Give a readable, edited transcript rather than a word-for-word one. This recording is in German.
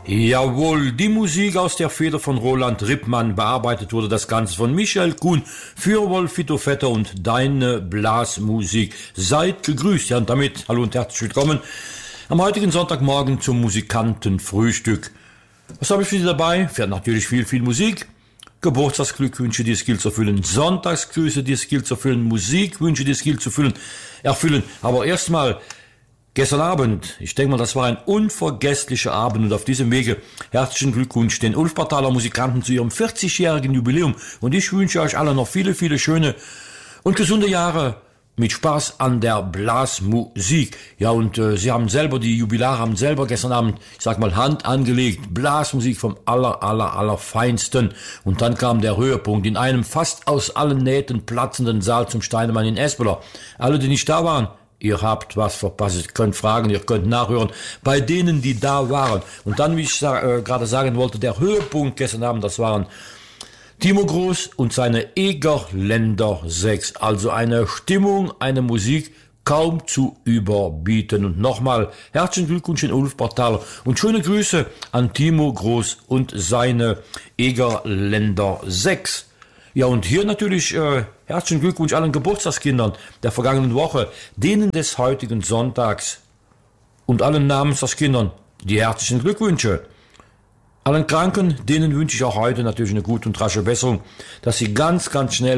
Jawohl, die Musik aus der Feder von Roland Rippmann, bearbeitet wurde das Ganze von Michael Kuhn für Wolfito Vetter und Deine Blasmusik. Seid gegrüßt, ja, und damit hallo und herzlich willkommen am heutigen Sonntagmorgen zum Musikantenfrühstück. Was habe ich für Sie dabei? Fährt natürlich viel Musik. Geburtstagsglückwünsche, die es gilt zu erfüllen. Sonntagsgrüße, die es gilt zu erfüllen. Musikwünsche, die es gilt zu erfüllen. Aber erstmal gestern Abend, ich denke mal, das war ein unvergesslicher Abend und auf diesem Wege herzlichen Glückwunsch den Ulfpartaler Musikanten zu ihrem 40-jährigen Jubiläum und ich wünsche euch alle noch viele schöne und gesunde Jahre mit Spaß an der Blasmusik. Ja, und die Jubilare haben selber gestern Abend, ich sag mal, Hand angelegt, Blasmusik vom allerfeinsten. Und dann kam der Höhepunkt in einem fast aus allen Nähten platzenden Saal zum Steinemann in Espeler. Alle, die nicht da waren, ihr habt was verpasst, ihr könnt fragen, ihr könnt nachhören, bei denen, die da waren. Und dann, wie ich gerade sagen wollte, der Höhepunkt gestern Abend, das waren Timo Groß und seine Egerländer 6. Also eine Stimmung, eine Musik kaum zu überbieten. Und nochmal herzlichen Glückwunsch in Ulfpartaler und schöne Grüße an Timo Groß und seine Egerländer 6. Ja, und hier natürlich herzlichen Glückwunsch allen Geburtstagskindern der vergangenen Woche, denen des heutigen Sonntags und allen Namenstagskindern die herzlichen Glückwünsche. Allen Kranken, denen wünsche ich auch heute natürlich eine gute und rasche Besserung, dass sie ganz schnell